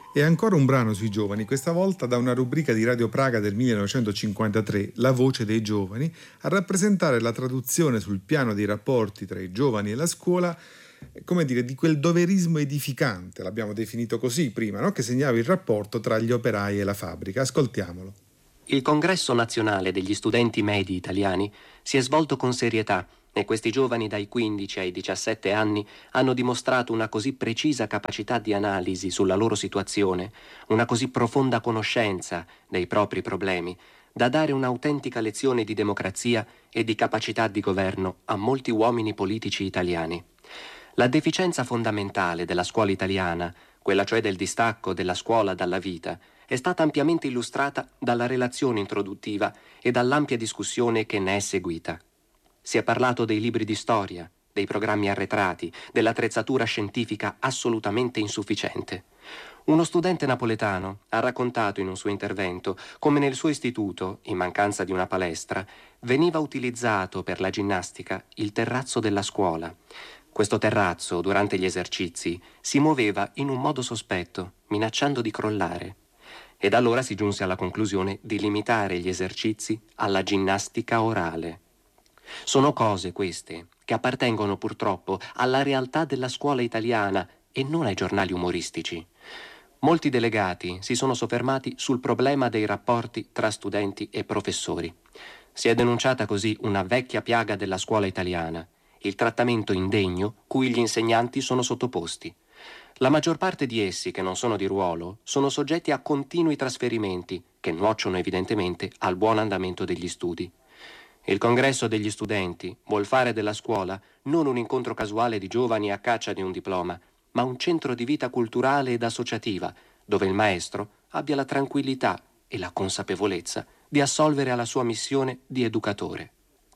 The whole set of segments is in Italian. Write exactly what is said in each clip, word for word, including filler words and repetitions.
E ancora un brano sui giovani, questa volta da una rubrica di Radio Praga del millenovecentocinquantatré, La voce dei giovani, a rappresentare la traduzione sul piano dei rapporti tra i giovani e la scuola, come dire, di quel doverismo edificante, l'abbiamo definito così prima, no? Che segnava il rapporto tra gli operai e la fabbrica. Ascoltiamolo. Il Congresso Nazionale degli Studenti Medi Italiani si è svolto con serietà e questi giovani dai quindici ai diciassette anni hanno dimostrato una così precisa capacità di analisi sulla loro situazione, una così profonda conoscenza dei propri problemi, da dare un'autentica lezione di democrazia e di capacità di governo a molti uomini politici italiani. La deficienza fondamentale della scuola italiana, quella cioè del distacco della scuola dalla vita, è stata ampiamente illustrata dalla relazione introduttiva e dall'ampia discussione che ne è seguita. Si è parlato dei libri di storia, dei programmi arretrati, dell'attrezzatura scientifica assolutamente insufficiente. Uno studente napoletano ha raccontato in un suo intervento come nel suo istituto, in mancanza di una palestra, veniva utilizzato per la ginnastica il terrazzo della scuola. Questo terrazzo, durante gli esercizi, si muoveva in un modo sospetto, minacciando di crollare. Ed allora si giunse alla conclusione di limitare gli esercizi alla ginnastica orale. Sono cose queste che appartengono purtroppo alla realtà della scuola italiana e non ai giornali umoristici. Molti delegati si sono soffermati sul problema dei rapporti tra studenti e professori. Si è denunciata così una vecchia piaga della scuola italiana, il trattamento indegno cui gli insegnanti sono sottoposti. La maggior parte di essi, che non sono di ruolo, sono soggetti a continui trasferimenti che nuocciono evidentemente al buon andamento degli studi. Il congresso degli studenti vuol fare della scuola non un incontro casuale di giovani a caccia di un diploma, ma un centro di vita culturale ed associativa, dove il maestro abbia la tranquillità e la consapevolezza di assolvere alla sua missione di educatore.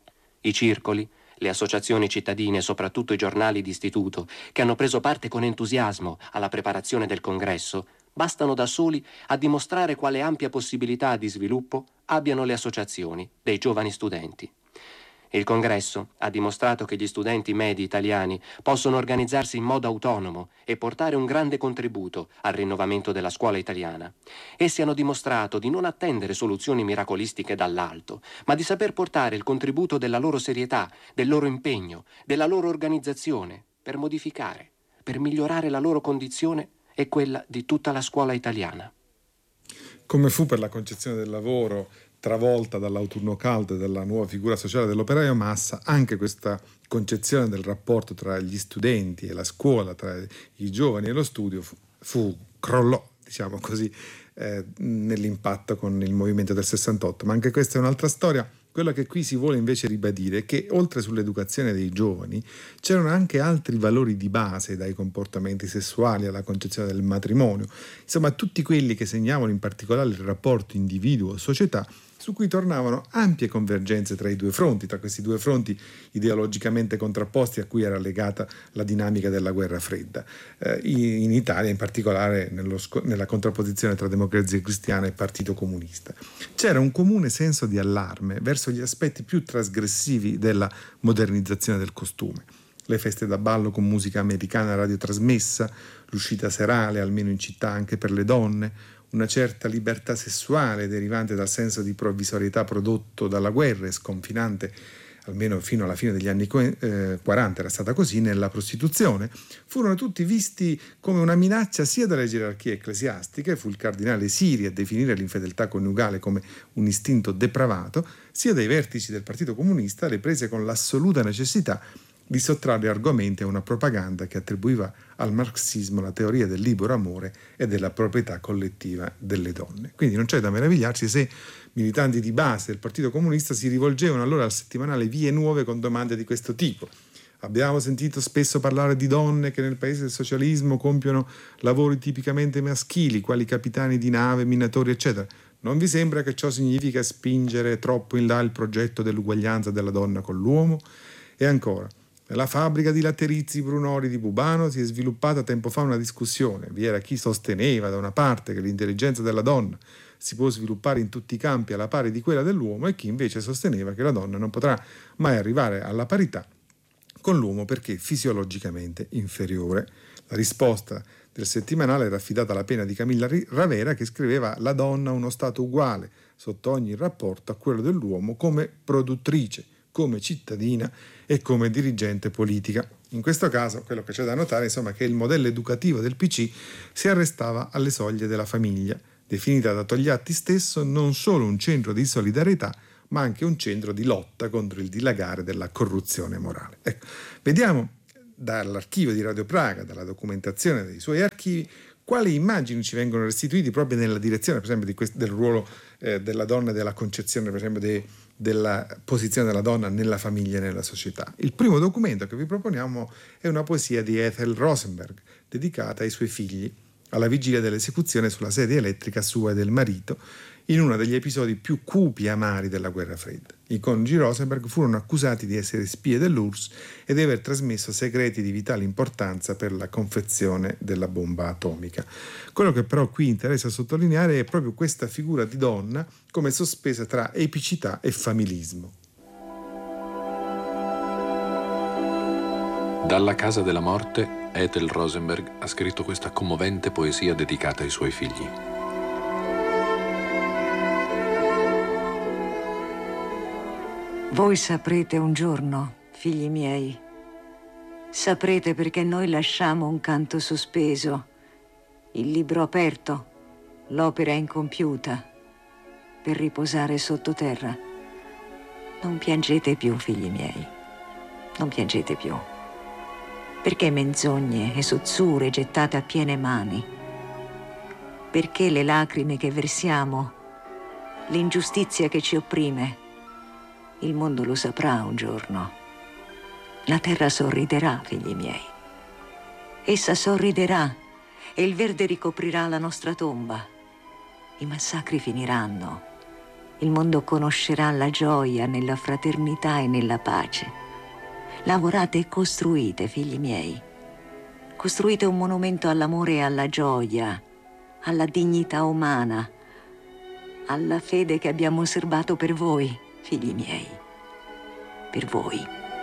I circoli, le associazioni cittadine e soprattutto i giornali d'istituto, che hanno preso parte con entusiasmo alla preparazione del congresso, bastano da soli a dimostrare quale ampia possibilità di sviluppo abbiano le associazioni dei giovani studenti. Il congresso ha dimostrato che gli studenti medi italiani possono organizzarsi in modo autonomo e portare un grande contributo al rinnovamento della scuola italiana. Essi hanno dimostrato di non attendere soluzioni miracolistiche dall'alto, ma di saper portare il contributo della loro serietà, del loro impegno, della loro organizzazione per modificare, per migliorare la loro condizione e quella di tutta la scuola italiana. Come fu per la concezione del lavoro travolta dall'autunno caldo e dalla nuova figura sociale dell'operaio massa, anche questa concezione del rapporto tra gli studenti e la scuola, tra i giovani e lo studio, fu, fu crollò, diciamo così, eh, nell'impatto con il movimento del sessantotto. Ma anche questa è un'altra storia. Quello che qui si vuole invece ribadire è che oltre sull'educazione dei giovani c'erano anche altri valori di base, dai comportamenti sessuali alla concezione del matrimonio, insomma tutti quelli che segnavano in particolare il rapporto individuo-società, su cui tornavano ampie convergenze tra i due fronti, tra questi due fronti ideologicamente contrapposti a cui era legata la dinamica della guerra fredda. Eh, in Italia in particolare nello, nella contrapposizione tra Democrazia Cristiana e Partito Comunista. C'era un comune senso di allarme verso gli aspetti più trasgressivi della modernizzazione del costume. Le feste da ballo con musica americana radiotrasmessa, l'uscita serale, almeno in città anche per le donne, una certa libertà sessuale derivante dal senso di provvisorietà prodotto dalla guerra e sconfinante, almeno fino alla fine degli anni quaranta era stata così, nella prostituzione, furono tutti visti come una minaccia sia dalle gerarchie ecclesiastiche, fu il cardinale Siri a definire l'infedeltà coniugale come un istinto depravato, sia dai vertici del Partito Comunista, le prese con l'assoluta necessità di sottrarre argomenti a una propaganda che attribuiva al marxismo la teoria del libero amore e della proprietà collettiva delle donne. Quindi non c'è da meravigliarsi se militanti di base del Partito Comunista si rivolgevano allora al settimanale Vie Nuove con domande di questo tipo. Abbiamo sentito spesso parlare di donne che nel paese del socialismo compiono lavori tipicamente maschili, quali capitani di nave, minatori, eccetera. Non vi sembra che ciò significa spingere troppo in là il progetto dell'uguaglianza della donna con l'uomo? E ancora, nella fabbrica di latterizi Brunori di Bubano si è sviluppata tempo fa una discussione. Vi era chi sosteneva da una parte che l'intelligenza della donna si può sviluppare in tutti i campi alla pari di quella dell'uomo e chi invece sosteneva che la donna non potrà mai arrivare alla parità con l'uomo perché fisiologicamente inferiore. La risposta del settimanale era affidata alla pena di Camilla Ravera, che scriveva: la donna ha uno stato uguale sotto ogni rapporto a quello dell'uomo, come produttrice, come cittadina e come dirigente politica. In questo caso quello che c'è da notare, insomma, è che il modello educativo del P C si arrestava alle soglie della famiglia, definita da Togliatti stesso non solo un centro di solidarietà, ma anche un centro di lotta contro il dilagare della corruzione morale. Ecco, vediamo dall'archivio di Radio Praga, dalla documentazione dei suoi archivi, quali immagini ci vengono restituiti proprio nella direzione, per esempio, di questo, del ruolo eh, della donna e della concezione, per esempio, de, della posizione della donna nella famiglia e nella società. Il primo documento che vi proponiamo è una poesia di Ethel Rosenberg, dedicata ai suoi figli, alla vigilia dell'esecuzione sulla sedia elettrica sua e del marito, in uno degli episodi più cupi e amari della guerra fredda. I coniugi Rosenberg furono accusati di essere spie dell'U R S S e di aver trasmesso segreti di vitale importanza per la confezione della bomba atomica. Quello che però qui interessa sottolineare è proprio questa figura di donna come sospesa tra epicità e familismo. Dalla casa della morte, Ethel Rosenberg ha scritto questa commovente poesia dedicata ai suoi figli. Voi saprete un giorno, figli miei, saprete perché noi lasciamo un canto sospeso, il libro aperto, l'opera incompiuta, per riposare sottoterra. Non piangete più, figli miei, non piangete più. Perché menzogne e sozzure gettate a piene mani? Perché le lacrime che versiamo, l'ingiustizia che ci opprime? Il mondo lo saprà un giorno. La terra sorriderà, figli miei. Essa sorriderà e il verde ricoprirà la nostra tomba. I massacri finiranno. Il mondo conoscerà la gioia nella fraternità e nella pace. Lavorate e costruite, figli miei. Costruite un monumento all'amore e alla gioia, alla dignità umana, alla fede che abbiamo serbato per voi, figli miei, per voi.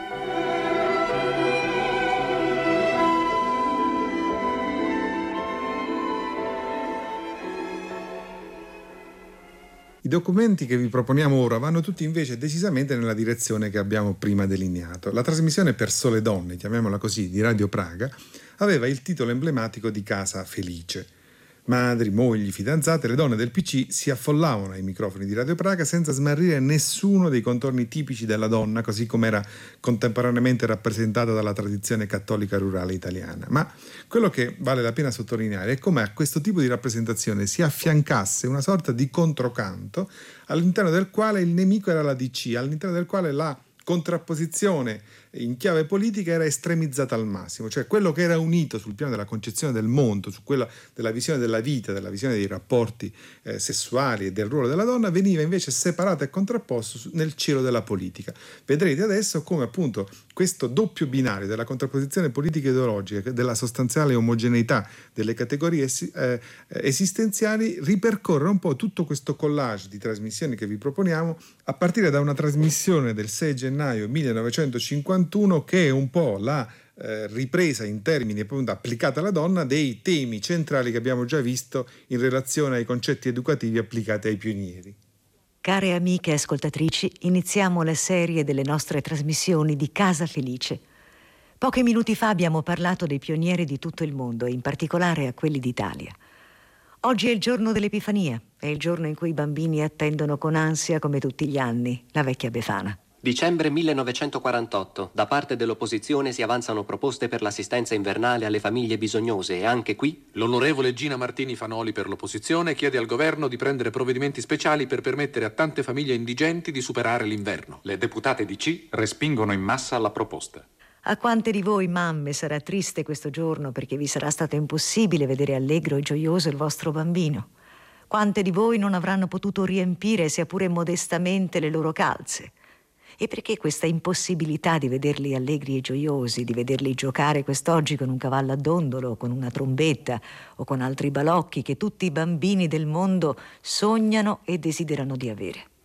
I documenti che vi proponiamo ora vanno tutti invece decisamente nella direzione che abbiamo prima delineato. La trasmissione Per Sole Donne, chiamiamola così, di Radio Praga, aveva il titolo emblematico di Casa Felice. Madri, mogli, fidanzate, le donne del P C si affollavano ai microfoni di Radio Praga senza smarrire nessuno dei contorni tipici della donna, così come era contemporaneamente rappresentata dalla tradizione cattolica rurale italiana. Ma quello che vale la pena sottolineare è come a questo tipo di rappresentazione si affiancasse una sorta di controcanto all'interno del quale il nemico era la D C, all'interno del quale la contrapposizione in chiave politica era estremizzata al massimo, cioè quello che era unito sul piano della concezione del mondo, su quella della visione della vita, della visione dei rapporti eh, sessuali e del ruolo della donna, veniva invece separato e contrapposto nel cielo della politica. Vedrete adesso come appunto questo doppio binario della contrapposizione politica e ideologica, della sostanziale omogeneità delle categorie es- eh, esistenziali, ripercorre un po' tutto questo collage di trasmissioni che vi proponiamo, a partire da una trasmissione del sei gennaio millenovecentocinquantuno che è un po' la eh, ripresa in termini appunto applicata alla donna dei temi centrali che abbiamo già visto in relazione ai concetti educativi applicati ai pionieri. Care amiche ascoltatrici, iniziamo la serie delle nostre trasmissioni di Casa Felice. Pochi minuti fa abbiamo parlato dei pionieri di tutto il mondo e in particolare a quelli d'Italia. Oggi è il giorno dell'Epifania, è il giorno in cui i bambini attendono con ansia, come tutti gli anni, la vecchia Befana. Dicembre millenovecentoquarantotto. Da parte dell'opposizione si avanzano proposte per l'assistenza invernale alle famiglie bisognose e anche qui l'onorevole Gina Martini Fanoli per l'opposizione chiede al governo di prendere provvedimenti speciali per permettere a tante famiglie indigenti di superare l'inverno. Le deputate D C respingono in massa la proposta. A quante di voi, mamme, sarà triste questo giorno perché vi sarà stato impossibile vedere allegro e gioioso il vostro bambino? Quante di voi non avranno potuto riempire, sia pure modestamente, le loro calze? E perché questa impossibilità di vederli allegri e gioiosi, di vederli giocare quest'oggi con un cavallo a dondolo, con una trombetta o con altri balocchi che tutti i bambini del mondo sognano e desiderano di avere?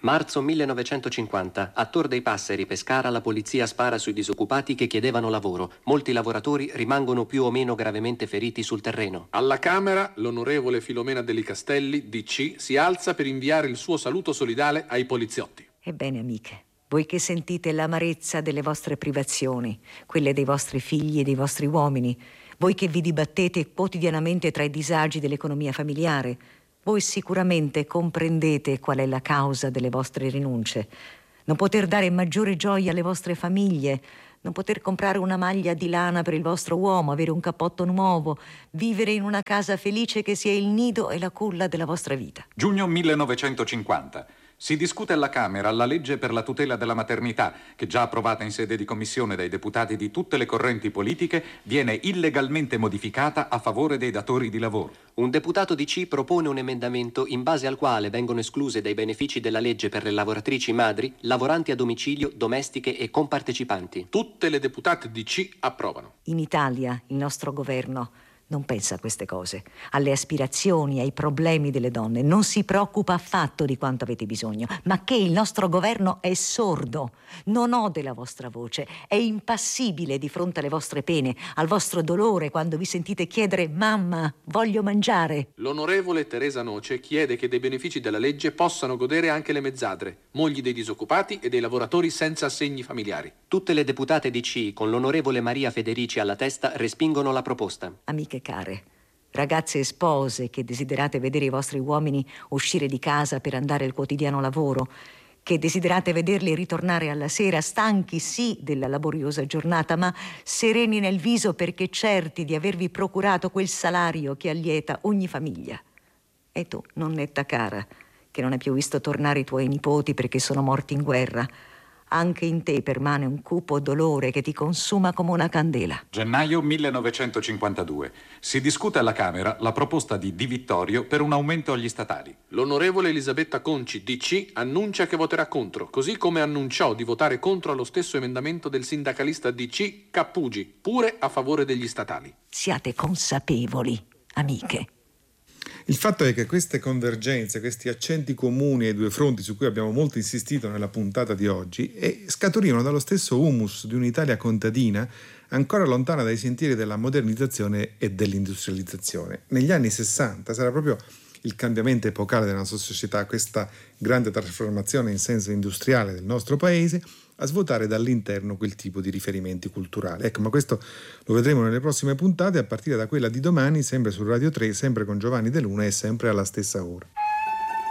Marzo millenovecentocinquanta. A Tor dei Passeri, Pescara, la polizia spara sui disoccupati che chiedevano lavoro. Molti lavoratori rimangono più o meno gravemente feriti sul terreno. Alla Camera, l'onorevole Filomena Deli Castelli, D C, si alza per inviare il suo saluto solidale ai poliziotti. Ebbene, amiche, voi che sentite l'amarezza delle vostre privazioni, quelle dei vostri figli e dei vostri uomini, voi che vi dibattete quotidianamente tra i disagi dell'economia familiare, voi sicuramente comprendete qual è la causa delle vostre rinunce. Non poter dare maggiore gioia alle vostre famiglie, non poter comprare una maglia di lana per il vostro uomo, avere un cappotto nuovo, vivere in una casa felice che sia il nido e la culla della vostra vita. Giugno millenovecentocinquanta. Si discute alla Camera la legge per la tutela della maternità, che già approvata in sede di commissione dai deputati di tutte le correnti politiche, viene illegalmente modificata a favore dei datori di lavoro. Un deputato D C propone un emendamento in base al quale vengono escluse dai benefici della legge per le lavoratrici madri, lavoranti a domicilio, domestiche e compartecipanti. Tutte le deputate D C approvano. In Italia il nostro governo non pensa a queste cose, alle aspirazioni, ai problemi delle donne. Non si preoccupa affatto di quanto avete bisogno, ma che il nostro governo è sordo, non ode la vostra voce, è impassibile di fronte alle vostre pene, al vostro dolore quando vi sentite chiedere «Mamma, voglio mangiare». L'onorevole Teresa Noce chiede che dei benefici della legge possano godere anche le mezzadre, mogli dei disoccupati e dei lavoratori senza assegni familiari. Tutte le deputate D C, con l'onorevole Maria Federici alla testa, respingono la proposta. Amiche care, ragazze e spose che desiderate vedere i vostri uomini uscire di casa per andare al quotidiano lavoro, che desiderate vederli ritornare alla sera stanchi sì della laboriosa giornata, ma sereni nel viso perché certi di avervi procurato quel salario che allieta ogni famiglia. E tu, nonnetta cara, che non hai più visto tornare i tuoi nipoti perché sono morti in guerra, anche in te permane un cupo dolore che ti consuma come una candela. Gennaio millenovecentocinquantadue. Si discute alla Camera la proposta di Di Vittorio per un aumento agli statali. L'onorevole Elisabetta Conci, D C, annuncia che voterà contro, così come annunciò di votare contro allo stesso emendamento del sindacalista D C Cappugi, pure a favore degli statali. Siate consapevoli, amiche. Il fatto è che queste convergenze, questi accenti comuni ai due fronti su cui abbiamo molto insistito nella puntata di oggi, eh, scaturivano dallo stesso humus di un'Italia contadina ancora lontana dai sentieri della modernizzazione e dell'industrializzazione. Negli anni sessanta sarà proprio il cambiamento epocale della nostra società, questa grande trasformazione in senso industriale del nostro paese, a svuotare dall'interno quel tipo di riferimenti culturali. Ecco, ma questo lo vedremo nelle prossime puntate, a partire da quella di domani, sempre su Radio tre, sempre con Giovanni De Luna e sempre alla stessa ora.